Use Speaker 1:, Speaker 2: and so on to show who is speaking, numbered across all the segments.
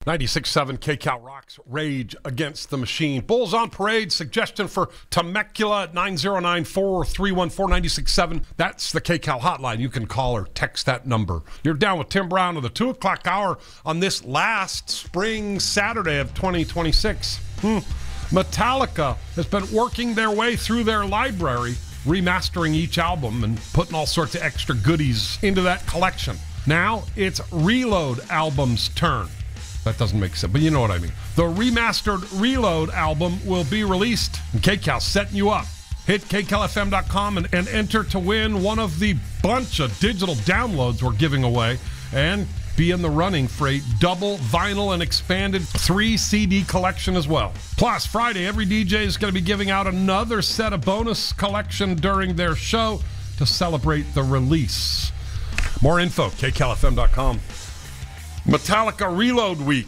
Speaker 1: 96.7 KCal rocks Rage Against the Machine. Bulls on Parade. Suggestion for Temecula at 909-431-4967. That's the KCal hotline. You can call or text that number. You're down with Tim Brown of the 2 o'clock hour on this last spring Saturday of 2026. Metallica has been working their way through their library, remastering each album and putting all sorts of extra goodies into that collection. Now it's Reload album's turn. That doesn't make sense, but you know what I mean. The remastered Reload album will be released, and KCal's setting you up. Hit kcalfm.com and enter to win one of the bunch of digital downloads we're giving away, and be in the running for a double vinyl and expanded 3 CD collection as well. Plus, Friday, every DJ is going to be giving out another set of bonus collection during their show to celebrate the release. More info, kcalfm.com. Metallica Reload Week,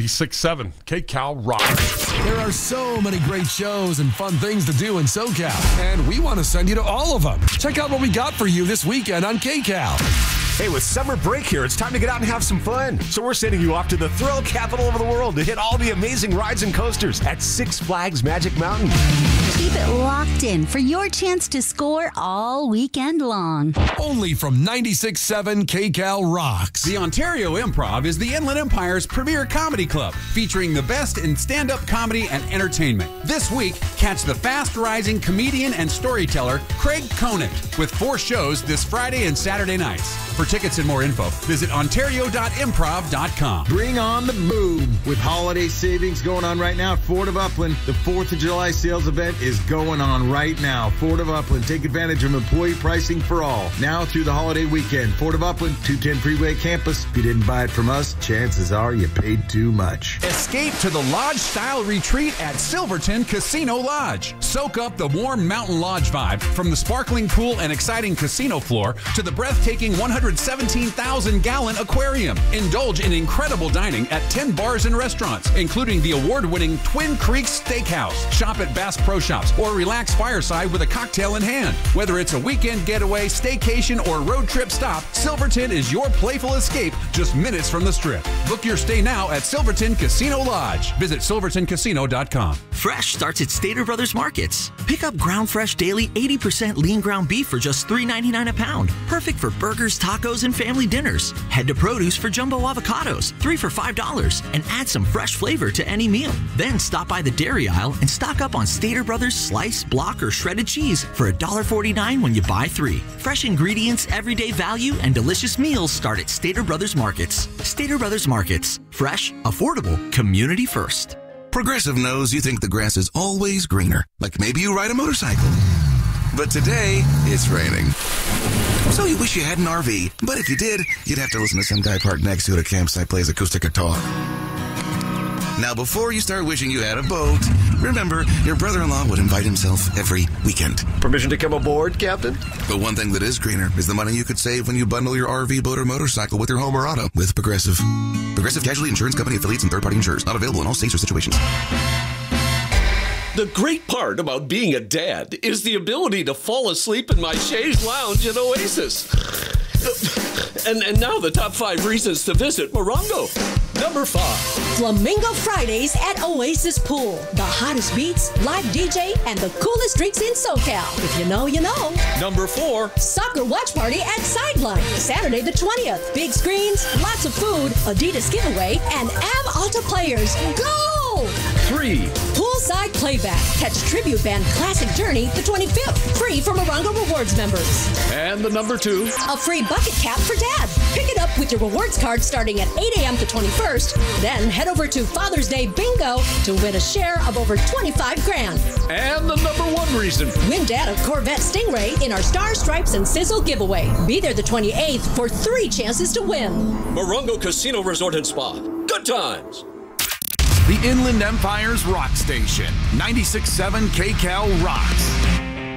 Speaker 1: 96.7 KCal rocks.
Speaker 2: There are so many great shows and fun things to do in SoCal, and we want to send you to all of them. Check out what we got for you this weekend on KCal.
Speaker 3: Hey, with summer break here, it's time to get out and have some fun. So we're sending you off to the thrill capital of the world to hit all the amazing rides and coasters at Six Flags Magic Mountain.
Speaker 4: Keep it locked in for your chance to score all weekend long.
Speaker 2: Only from 96.7 KCal rocks.
Speaker 5: The Ontario Improv is the Inland Empire's premier comedy club, featuring the best in stand-up comedy and entertainment. This week, catch the fast-rising comedian and storyteller Craig Conant with 4 shows this Friday and Saturday nights. For tickets and more info, visit ontario.improv.com.
Speaker 6: Bring on the boom. With holiday savings going on right now at Ford of Upland, the 4th of July sales event is going on right now. Ford of Upland, take advantage of employee pricing for all. Now through the holiday weekend. Ford of Upland, 210 Freeway Campus. If you didn't buy it from us, chances are you paid too much.
Speaker 5: Escape to the lodge-style retreat at Silverton Casino Lodge. Soak up the warm mountain lodge vibe from the sparkling pool and exciting casino floor to the breathtaking 117,000-gallon aquarium. Indulge in incredible dining at 10 bars and restaurants, including the award-winning Twin Creeks Steakhouse. Shop at Bass Pro Shops or relax fireside with a cocktail in hand. Whether it's a weekend getaway, staycation, or road trip stop, Silverton is your playful escape just minutes from the Strip. Book your stay now at Silverton Casino Lodge. Visit silvertoncasino.com.
Speaker 7: Fresh starts at Stater Brothers Markets. Pick up Ground Fresh Daily 80% lean ground beef for just $3.99 a pound. Perfect for burgers, tacos, and family dinners. Head to produce for jumbo avocados, 3 for $5, and add some fresh flavor to any meal. Then stop by the dairy aisle and stock up on Stater Brothers sliced, block, or shredded cheese for $1.49 when you buy 3. Fresh ingredients, everyday value, and delicious meals start at Stater Brothers Markets. Stater Brothers Markets. Fresh, affordable, community first.
Speaker 8: Progressive knows you think the grass is always greener, like maybe you ride a motorcycle. But today, it's raining. So you wish you had an RV, but if you did, you'd have to listen to some guy parked next to it at a campsite plays acoustic guitar. Now, before you start wishing you had a boat, remember, your brother-in-law would invite himself every weekend.
Speaker 3: Permission to come aboard, Captain?
Speaker 8: But one thing that is greener is the money you could save when you bundle your RV, boat, or motorcycle with your home or auto with Progressive. Progressive Casualty Insurance Company affiliates and third-party insurers. Not available in all states or situations.
Speaker 9: The great part about being a dad is the ability to fall asleep in my chaise lounge at Oasis. And now the top 5 reasons to visit Morongo. Number 5.
Speaker 10: Flamingo Fridays at Oasis Pool. The hottest beats, live DJ, and the coolest drinks in SoCal. If you know, you know.
Speaker 9: Number 4.
Speaker 10: Soccer watch party at Sideline. Saturday the 20th. Big screens, lots of food, Adidas giveaway, and Av Alta players. Go!
Speaker 9: 3.
Speaker 10: Poolside playback. Catch tribute band Classic Journey the 25th. Free for Morongo Rewards members.
Speaker 9: And the number 2.
Speaker 10: A free bucket cap for Dad. Pick it up with your rewards card starting at 8 a.m. the 21st. Then head over to Father's Day Bingo to win a share of over $25,000.
Speaker 9: And the number 1 reason.
Speaker 10: Win Dad a Corvette Stingray in our Star Stripes and Sizzle giveaway. Be there the 28th for 3 chances to win.
Speaker 9: Morongo Casino Resort and Spa. Good times.
Speaker 2: The Inland Empire's rock station, 96.7 KCal rocks.